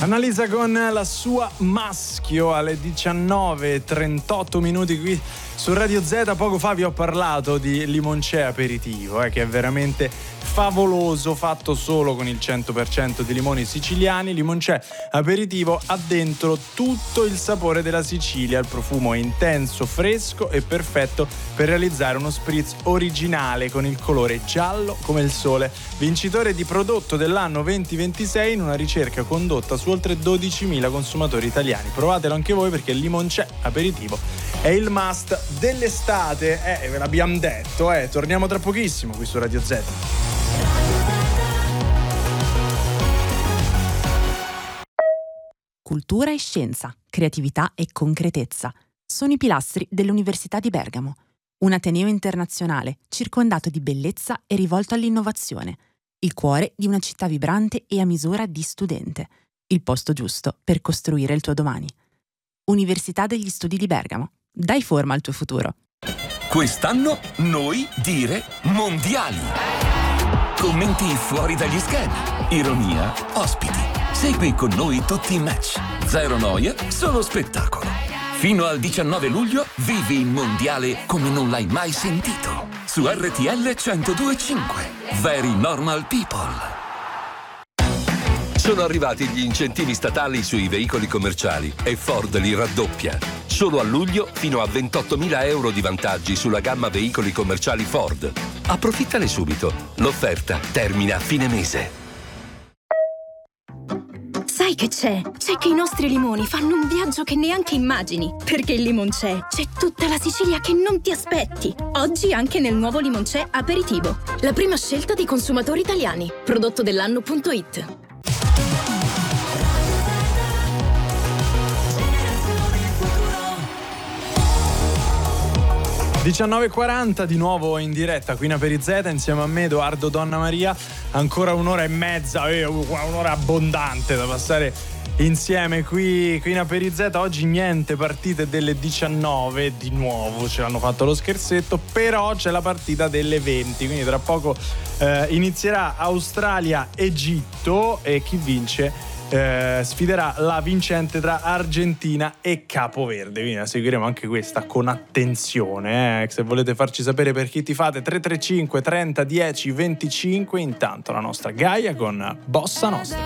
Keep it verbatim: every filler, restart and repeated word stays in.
Annalisa con la sua Maschio alle diciannove e trentotto minuti qui su Radio Z. Poco fa vi ho parlato di limoncello aperitivo, eh, che è veramente favoloso, fatto solo con il cento per cento di limoni siciliani. Limoncello aperitivo ha dentro tutto il sapore della Sicilia, il profumo è intenso, fresco e perfetto per realizzare uno spritz originale con il colore giallo come il sole. Vincitore di prodotto dell'anno venti ventisei in una ricerca condotta su oltre dodicimila consumatori italiani. Provatelo anche voi, perché il limoncello aperitivo è il must dell'estate. Eh, ve l'abbiamo detto, eh. Torniamo tra pochissimo qui su Radio Z. Cultura e scienza, creatività e concretezza sono i pilastri dell'Università di Bergamo, un ateneo internazionale circondato di bellezza e rivolto all'innovazione, il cuore di una città vibrante e a misura di studente, il posto giusto per costruire il tuo domani. Università degli Studi di Bergamo, dai forma al tuo futuro. Quest'anno noi dire mondiali. Commenti fuori dagli schemi, ironia, ospiti. Segui con noi tutti i match. Zero noia, solo spettacolo. Fino al diciannove luglio vivi il mondiale come non l'hai mai sentito. Su R T L centodue e cinque. Very Normal People. Sono arrivati gli incentivi statali sui veicoli commerciali e Ford li raddoppia. Solo a luglio fino a ventottomila euro di vantaggi sulla gamma veicoli commerciali Ford. Approfittane subito. L'offerta termina a fine mese. Sai che c'è? C'è che i nostri limoni fanno un viaggio che neanche immagini. Perché il limoncello c'è tutta la Sicilia che non ti aspetti. Oggi anche nel nuovo limoncello aperitivo. La prima scelta dei consumatori italiani. Prodotto dell'anno punto it. diciannove e quaranta di nuovo in diretta qui in Aperizeta insieme a me, Edoardo Donna Maria. Ancora un'ora e mezza, eh, un'ora abbondante da passare insieme qui, qui in Aperizeta. Oggi niente partite delle diciannove, di nuovo ce l'hanno fatto lo scherzetto, però c'è la partita delle venti, quindi tra poco eh, inizierà Australia-Egitto e chi vince Eh, sfiderà la vincente tra Argentina e Capoverde. Quindi la seguiremo anche questa con attenzione, eh. Se volete farci sapere per chi tifate, tre tre cinque trenta dieci venticinque. Intanto la nostra Gaia con Bossa Nostra.